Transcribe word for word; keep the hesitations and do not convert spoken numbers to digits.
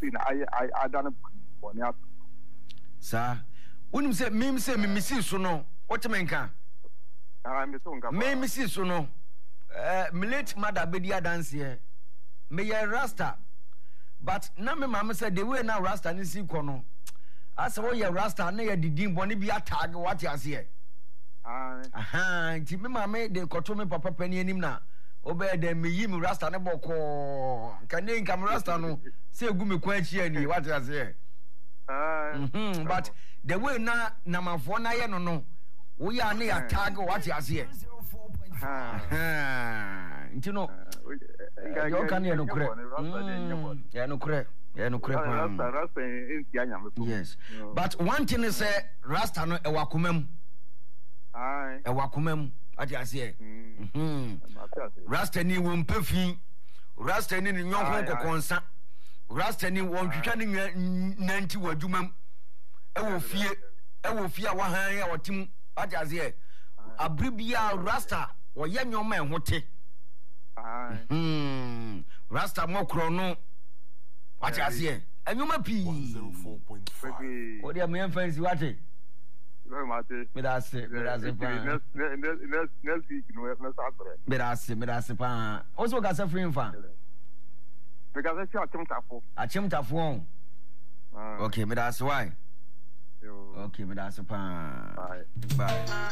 see na I I I done for me. Sir, unim say me say me misi so no. What me nka? Ah, me so nka. Me misi so no. Eh, me late mother be dia dance here. Me ye rasta. But na me mama say the way na rasta ni si ko no. Asa wo ye rasta na ye didin boni bi atag what you say. Ah. Aha, ti me mama de koto me papa pani anim na. Obe de me yi me rasta ne boko. Kane nka me rasta no say egu me kwa chi ani what you say. Ah. Mhm, but the way na namafo na ye no no. We are na ya tag what you say. Ah. Nti no. You can hear no kure. Yeah, no kure. Yeah, no kure. Rasta rasta in tianya me. Yes. But one thing is say rasta no e wakumem. Ah. E wakumem. What you say? Mhm. Rasta ni wo mpefi. Rasta ni ni nyonko kokonsa. Rasta ni wo ntwitwa ni nanti wadwumam. E wo fie. E wo fie a wahan ya wotim. What you say? Abribia rasta wo ye nyoma ehote. Ah. Hmm. Rasta mokro no. What you say? Enyoma pi. one oh four point five. O dia me fancy what? No mate. Me da se, me da se pa. Next next next week no next Saturday. Me da se, me da se pa. Also ga se free mfa. Because I see Achimtafo. Achimtafo. Ah. Okay, me da se why? Yo. Okay, me da se pa. Bye. Bye.